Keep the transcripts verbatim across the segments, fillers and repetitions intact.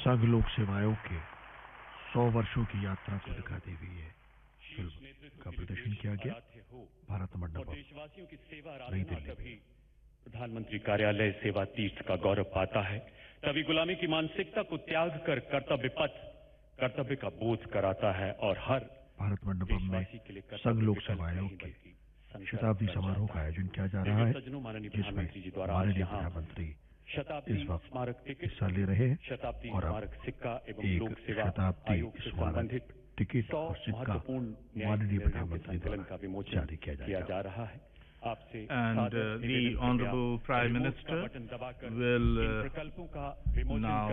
संघ लोक सेवा आयोग के सौ वर्षों की यात्रा को दिखाते हुए ये फिल्म का प्रदर्शन किया गया भारत मंडपम, नई दिल्ली। प्रधानमंत्री कार्यालय सेवा तीर्थ का गौरव पाता है तभी गुलामी की मानसिकता को त्याग कर कर्तव्य पथ कर्तव्य का बोध कराता है और हर भारत मंडपम में संघ लोक सेवा आयोग के शताब्दी समारोह का आयोजन किया जा रहा है, जिसमें माननीय प्रधानमंत्री इस वक्त हिस्सा ले रहे हैं और अब एक शताब्दी स्मारक टिकट और सिक्का माननीय प्रधानमंत्री द्वारा जारी किया जा रहा है। And uh, the Honorable Prime Minister will uh, now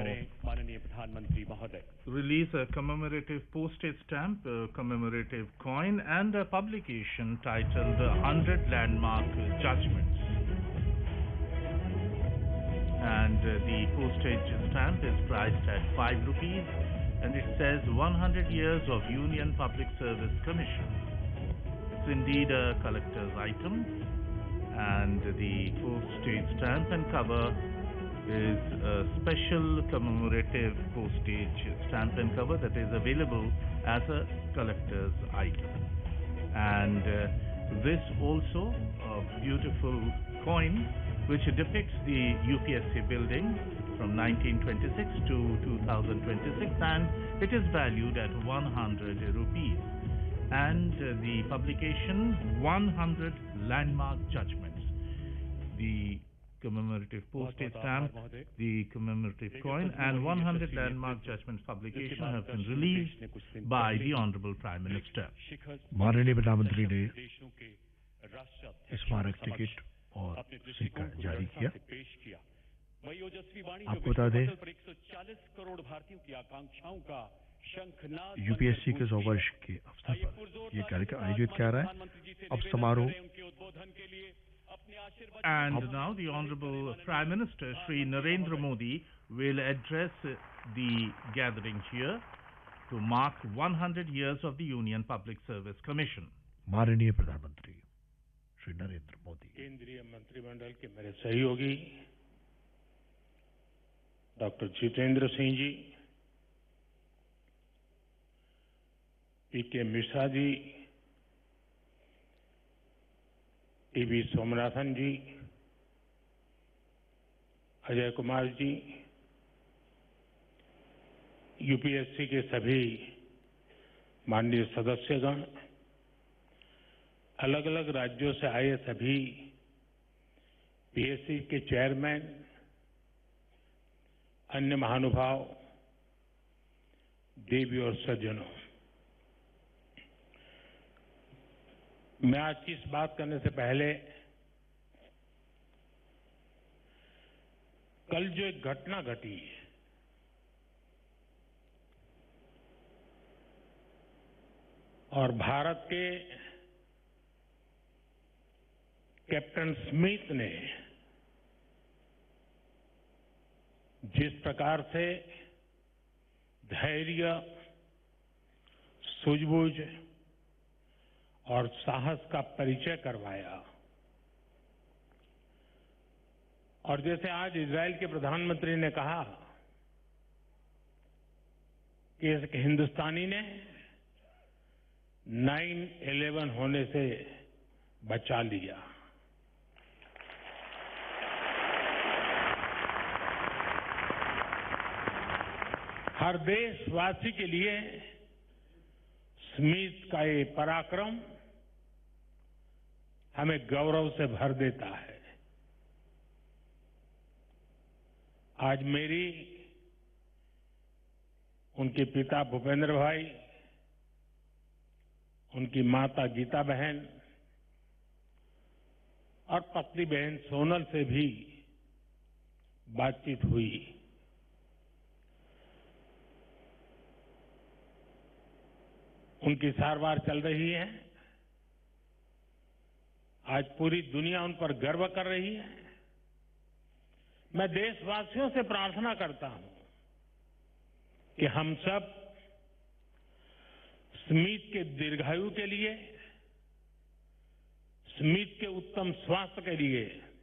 release a commemorative postage stamp, a commemorative coin, and a publication titled one hundred Landmark Judgments. And uh, the postage stamp is priced at five rupees, and it says one hundred years of Union Public Service Commission. It's indeed a collector's item, and the postage stamp and cover is a special commemorative postage stamp and cover that is available as a collector's item. And uh, this also a beautiful coin which depicts the U P S C building from nineteen twenty-six to two thousand twenty-six, and it is valued at one hundred rupees. And uh, the publication one hundred Landmark Judgments. The commemorative postage stamp, the commemorative coin, and one hundred Landmark Judgments publication have been released by the Honorable Prime Minister. माननीय प्रधानमंत्री ने स्मारक ticket और सिक्का जारी किया। आपको बता दें, यूपीएससी के सौ वर्ष के अवसर पर यह कार्यक्रम आयोजित किया रहा है। अब समारोह And now the Honorable Prime Minister Shri Narendra Modi will address the gathering here to mark one hundred years of the Union Public Service Commission. माननीय प्रधानमंत्री श्री नरेंद्र मोदी, केंद्रीय मंत्रिमंडल के मेरे सहयोगी डॉक्टर जितेंद्र सिंह जी, पी के मिश्रा जी, टीवी सोमनाथन जी, अजय कुमार जी, यूपीएससी के सभी माननीय सदस्यगण, अलग अलग राज्यों से आए सभी पीएससी के चेयरमैन, अन्य महानुभाव, देवी और सज्जनों, मैं आज की इस बात करने से पहले कल जो एक घटना घटी और भारत के कैप्टन स्मिथ ने जिस प्रकार से धैर्य, सूझबूझ और साहस का परिचय करवाया, और जैसे आज इजराइल के प्रधानमंत्री ने कहा कि एक हिंदुस्तानी ने नाइन इलेवन होने से बचा लिया। हर देशवासी के लिए स्मिथ का ये पराक्रम हमें गौरव से भर देता है। आज मेरी उनके पिता भूपेंद्र भाई, उनकी माता गीता बहन और पत्नी बहन सोनल से भी बातचीत हुई। उनकी सारवार चल रही है। आज पूरी दुनिया उन पर गर्व कर रही है। मैं देशवासियों से प्रार्थना करता हूं कि हम सब स्मिथ के दीर्घायु के लिए, स्मिथ के उत्तम स्वास्थ्य के लिए